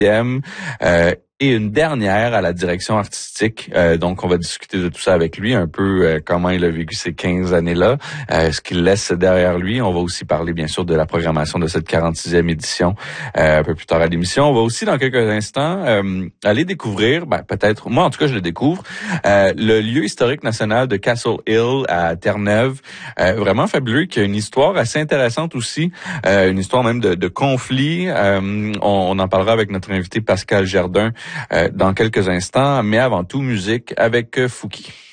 et une dernière à la direction artistique. Donc, on va discuter de tout ça avec lui, un peu comment il a vécu ces 15 années-là, ce qu'il laisse derrière lui. On va aussi parler, bien sûr, de la programmation de cette 46e édition un peu plus tard à l'émission. On va aussi, dans quelques instants, aller découvrir, peut-être, moi en tout cas, je le découvre, le lieu historique national de Castle Hill à Terre-Neuve. Vraiment fabuleux, qui a une histoire assez intéressante aussi, une histoire même de conflit. On en parlera avec notre invité Pascal Jardin dans quelques instants, mais avant tout, musique avec Fouki.